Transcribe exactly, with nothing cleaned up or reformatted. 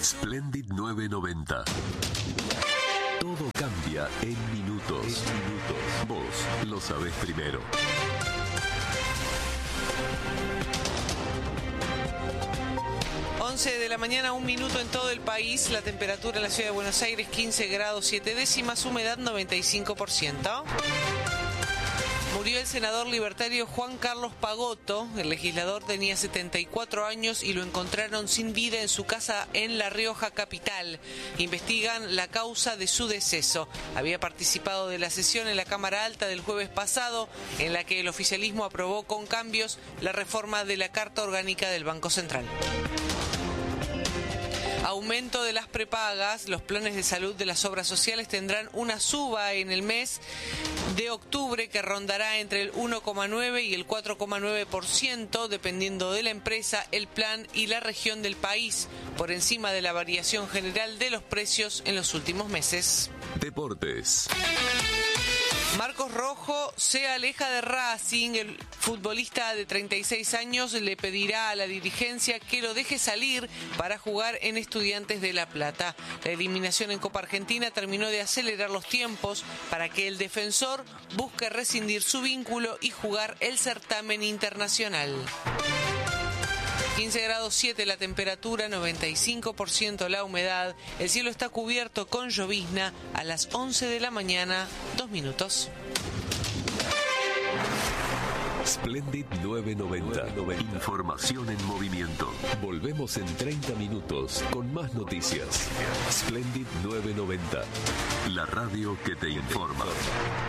Splendid nueve noventa. Todo cambia en minutos. En minutos. Vos lo sabés primero. once de la mañana, un minuto en todo el país. La temperatura en la ciudad de Buenos Aires, quince grados siete décimas, humedad noventa y cinco por ciento. Murió el senador libertario Juan Carlos Pagotto. El legislador tenía setenta y cuatro años y lo encontraron sin vida en su casa en La Rioja capital. Investigan la causa de su deceso. Había participado de la sesión en la Cámara Alta del jueves pasado, en la que el oficialismo aprobó con cambios la reforma de la Carta Orgánica del Banco Central. Aumento de las prepagas. Los planes de salud de las obras sociales tendrán una suba en el mes de octubre que rondará entre el uno coma nueve y el cuatro coma nueve por ciento, dependiendo de la empresa, el plan y la región del país, por encima de la variación general de los precios en los últimos meses. Deportes. Marcos Rojo se aleja de Racing. El futbolista de treinta y seis años le pedirá a la dirigencia que lo deje salir para jugar en Estudiantes de La Plata. La eliminación en Copa Argentina terminó de acelerar los tiempos para que el defensor busque rescindir su vínculo y jugar el certamen internacional. quince grados siete la temperatura, noventa y cinco por ciento la humedad. El cielo está cubierto con llovizna a las once de la mañana, dos minutos. Splendid nueve noventa. Información en movimiento. Volvemos en treinta minutos con más noticias. Splendid nueve noventa. La radio que te informa.